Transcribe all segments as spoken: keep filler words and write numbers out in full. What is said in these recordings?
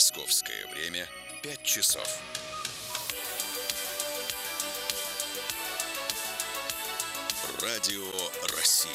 Московское время пять часов. Радио России.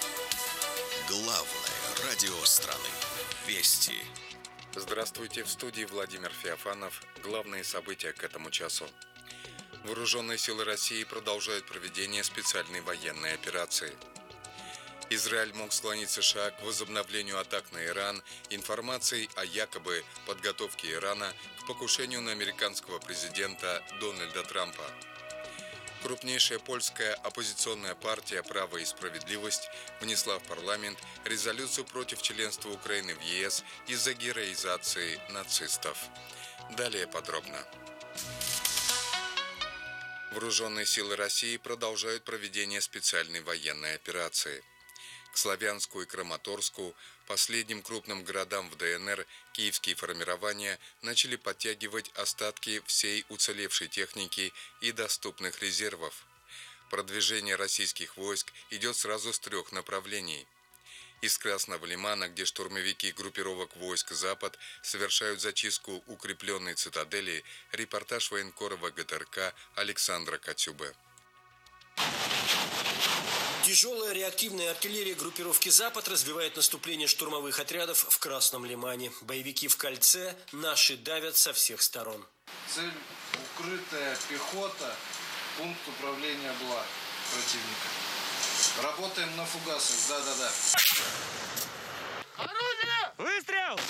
Главное радио страны. Вести. Здравствуйте, в студии Владимир Феофанов. Главные события к этому часу. Вооруженные силы России продолжают проведение специальной военной операции. Израиль мог склонить США к возобновлению атак на Иран информацией о якобы подготовке Ирана к покушению на американского президента Дональда Трампа. Крупнейшая польская оппозиционная партия «Право и справедливость» внесла в парламент резолюцию против членства Украины в ЕС из-за героизации нацистов. Далее подробно. Вооруженные силы России продолжают проведение специальной военной операции. К Славянску и Краматорску, последним крупным городам в ДНР, киевские формирования начали подтягивать остатки всей уцелевшей техники и доступных резервов. Продвижение российских войск идет сразу с трех направлений. Из Красного Лимана, где штурмовики группировок войск «Запад» совершают зачистку укрепленной цитадели, репортаж военкора ВГТРК Александра Коцюбы. Тяжелая реактивная артиллерия группировки «Запад» разбивает наступление штурмовых отрядов в Красном Лимане. Боевики в кольце, наши давят со всех сторон. Цель – укрытая пехота, пункт управления БЛА противника. Работаем на фугасах, да-да-да. Орудие! Выстрел!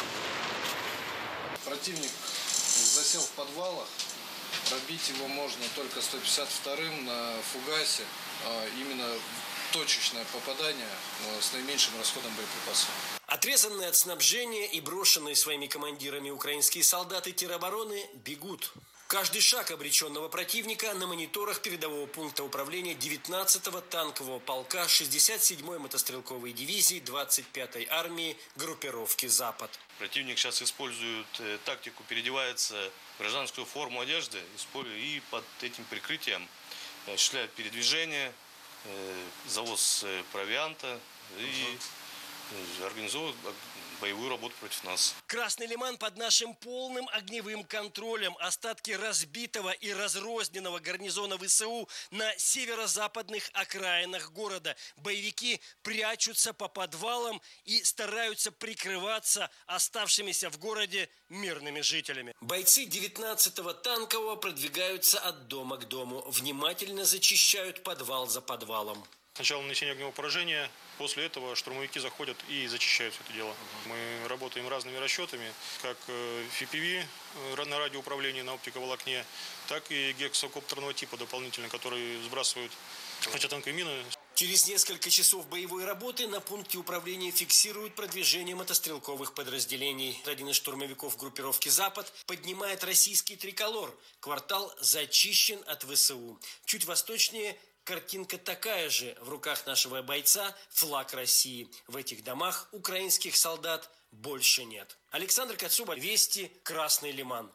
Противник засел в подвалах. Пробить его можно только сто пятьдесят вторым на фугасе. Именно точечное попадание с наименьшим расходом боеприпасов. Отрезанные от снабжения и брошенные своими командирами украинские солдаты теробороны бегут. Каждый шаг обреченного противника на мониторах передового пункта управления девятнадцатого танкового полка шестьдесят седьмой мотострелковой дивизии двадцать пятой армии группировки «Запад». Противник сейчас использует э, тактику, переодевается в гражданскую форму одежды и под этим прикрытием осуществляет передвижение, э, завоз э, провианта и э, организовывает боевую работу против нас. Красный Лиман под нашим полным огневым контролем. Остатки разбитого и разрозненного гарнизона ВСУ на северо-западных окраинах города. Боевики прячутся по подвалам и стараются прикрываться оставшимися в городе мирными жителями. Бойцы девятнадцатого танкового продвигаются от дома к дому. Внимательно зачищают подвал за подвалом. Сначала нанесение огневого поражения, после этого штурмовики заходят и зачищают все это дело. Мы работаем разными расчетами, как эф пи ви на радиоуправлении на оптиковолокне, так и гексокоптерного типа дополнительно, которые сбрасывают противотанковые мины. Через несколько часов боевой работы на пункте управления фиксируют продвижение мотострелковых подразделений. Один из штурмовиков группировки «Запад» поднимает российский триколор. Квартал зачищен от ВСУ. Чуть восточнее картинка такая же. В руках нашего бойца флаг России. В этих домах украинских солдат больше нет. Александр Коцюба, Вести, Красный Лиман.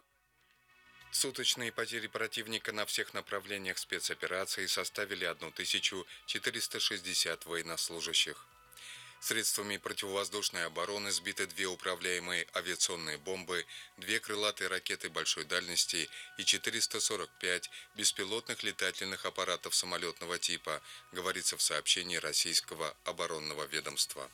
Суточные потери противника на всех направлениях спецоперации составили тысячу четыреста шестьдесят военнослужащих. Средствами противовоздушной обороны сбиты две управляемые авиационные бомбы, две крылатые ракеты большой дальности и четыреста сорок пять беспилотных летательных аппаратов самолетного типа, говорится в сообщении российского оборонного ведомства.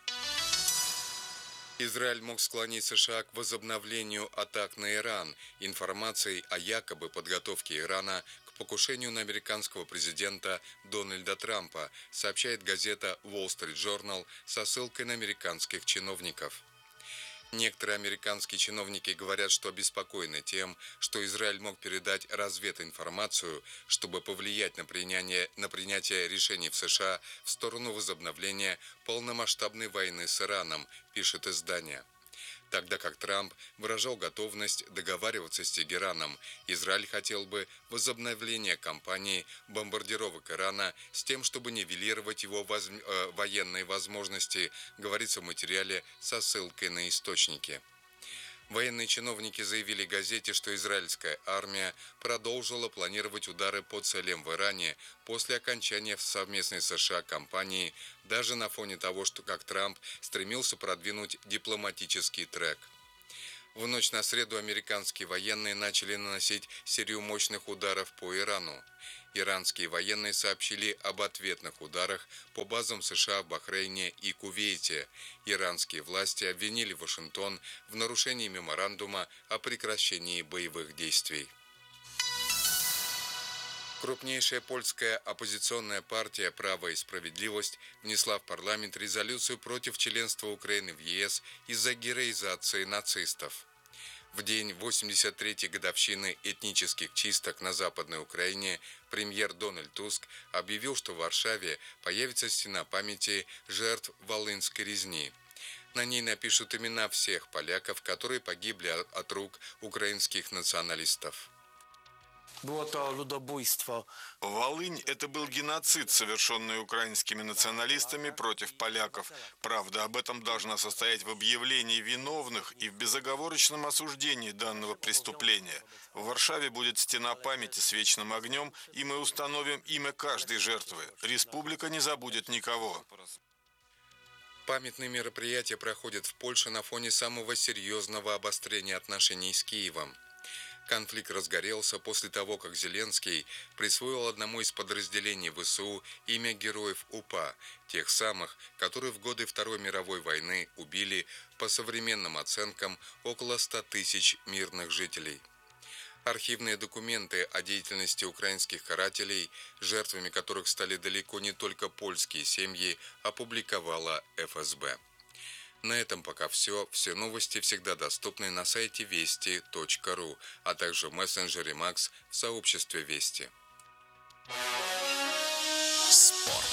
Израиль мог склонить США к возобновлению атак на Иран информацией о якобы подготовке Ирана к покушению на американского президента Дональда Трампа, сообщает газета Wall Street Journal со ссылкой на американских чиновников. Некоторые американские чиновники говорят, что обеспокоены тем, что Израиль мог передать развединформацию, чтобы повлиять на принятие, на принятие решений в США в сторону возобновления полномасштабной войны с Ираном, пишет издание. Тогда как Трамп выражал готовность договариваться с Тегераном, Израиль хотел бы возобновления кампании бомбардировок Ирана с тем, чтобы нивелировать его воз... э, военные возможности, говорится в материале со ссылкой на источники. Военные чиновники заявили газете, что израильская армия продолжила планировать удары по целям в Иране после окончания совместной с США кампании, даже на фоне того, что как Трамп стремился продвинуть дипломатический трек. В ночь на среду американские военные начали наносить серию мощных ударов по Ирану. Иранские военные сообщили об ответных ударах по базам США в Бахрейне и Кувейте. Иранские власти обвинили Вашингтон в нарушении меморандума о прекращении боевых действий. Крупнейшая польская оппозиционная партия «Право и справедливость» внесла в парламент резолюцию против членства Украины в ЕС из-за героизации нацистов. В день восемьдесят третьей годовщины этнических чисток на Западной Украине премьер Дональд Туск объявил, что в Варшаве появится стена памяти жертв Волынской резни. На ней напишут имена всех поляков, которые погибли от рук украинских националистов. Było to ludobójstwo. Волынь – это был геноцид, совершенный украинскими националистами против поляков. Правда об этом должна состоять в объявлении виновных и в безоговорочном осуждении данного преступления. В Варшаве будет стена памяти с вечным огнем, и мы установим имя каждой жертвы. Республика не забудет никого. Памятные мероприятия проходят в Польше на фоне самого серьезного обострения отношений с Киевом. Конфликт разгорелся после того, как Зеленский присвоил одному из подразделений ВСУ имя героев УПА, тех самых, которые в годы Второй мировой войны убили, по современным оценкам, около ста тысяч мирных жителей. Архивные документы о деятельности украинских карателей, жертвами которых стали далеко не только польские семьи, опубликовала эф эс бэ. На этом пока все. Все новости всегда доступны на сайте вести точка ру, а также в мессенджере Макс в сообществе Вести. Спорт.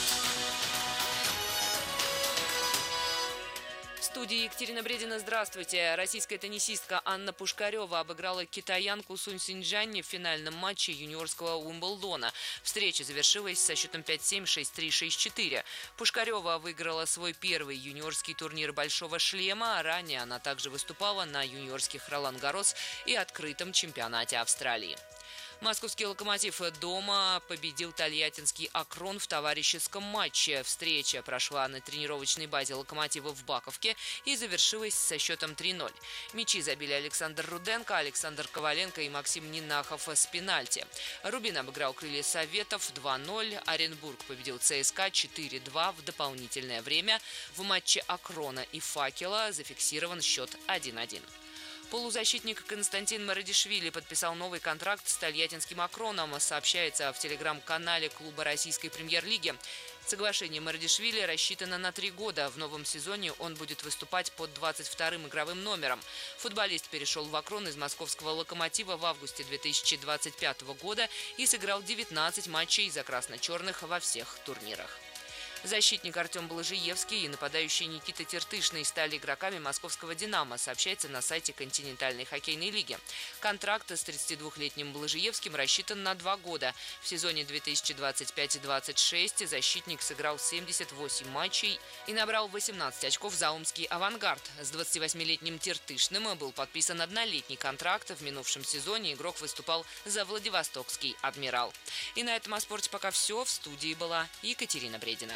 В студии Екатерина Бредина. Здравствуйте. Российская теннисистка Анна Пушкарева обыграла китаянку Сунь Синьчжань в финальном матче юниорского Уимблдона. Встреча завершилась со счетом пять семь, шесть три, шесть четыре. Пушкарева выиграла свой первый юниорский турнир «Большого шлема», а ранее она также выступала на юниорских Ролан-Гаррос и открытом чемпионате Австралии. Московский «Локомотив» дома победил тольяттинский «Акрон» в товарищеском матче. Встреча прошла на тренировочной базе «Локомотива» в Баковке и завершилась со счетом три ноль. Мячи забили Александр Руденко, Александр Коваленко и Максим Нинахов с пенальти. Рубин обыграл «Крылья Советов» два ноль. Оренбург победил ЦСКА четыре два в дополнительное время. В матче «Акрона» и «Факела» зафиксирован счет один один. Полузащитник Константин Марадишвили подписал новый контракт с тольяттинским «Акроном», сообщается в телеграм-канале клуба российской премьер-лиги. Соглашение Марадишвили рассчитано на три года. В новом сезоне он будет выступать под двадцать вторым игровым номером. Футболист перешел в «Акрон» из московского «Локомотива» в августе две тысячи двадцать пятого года и сыграл девятнадцать матчей за красно-черных во всех турнирах. Защитник Артем Блажиевский и нападающий Никита Тертышный стали игроками московского «Динамо», сообщается на сайте континентальной хоккейной лиги. Контракт с тридцатидвухлетним Блажиевским рассчитан на два года. В сезоне две тысячи двадцать пять — двадцать шесть защитник сыграл семьдесят восемь матчей и набрал восемнадцать очков за омский «Авангард». С двадцативосьмилетним Тертышным был подписан однолетний контракт. В минувшем сезоне игрок выступал за Владивостокский «Адмирал». И на этом о спорте пока все. В студии была Екатерина Бредина.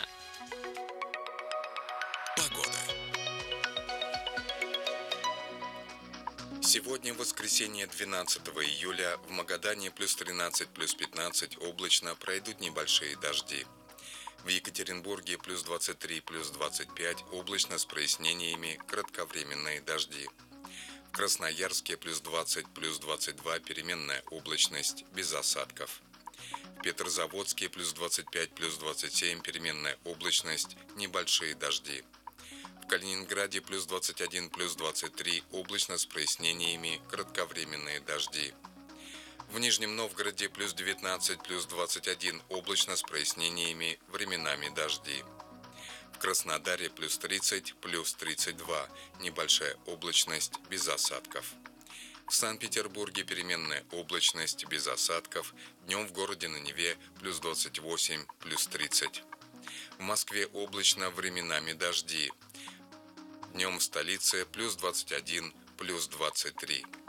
Погода. Сегодня, воскресенье, двенадцатого июля, в Магадане плюс тринадцать, плюс пятнадцать, облачно, пройдут небольшие дожди. В Екатеринбурге плюс двадцать три, плюс двадцать пять, облачно с прояснениями, кратковременные дожди. В Красноярске плюс двадцать, плюс двадцать два, переменная облачность, без осадков. В Петрозаводске плюс двадцать пять, плюс двадцать семь, переменная облачность, небольшие дожди. В Калининграде плюс двадцать один, плюс двадцать три, облачно с прояснениями, кратковременные дожди. В Нижнем Новгороде плюс девятнадцать, плюс двадцать один, облачно с прояснениями, временами дожди. В Краснодаре плюс тридцать, плюс тридцать два, небольшая облачность, без осадков. В Санкт-Петербурге переменная облачность, без осадков. Днем в городе на Неве плюс двадцать восемь, плюс тридцать. В Москве облачно, временами дожди. Днем в столице плюс двадцать один, плюс двадцать три.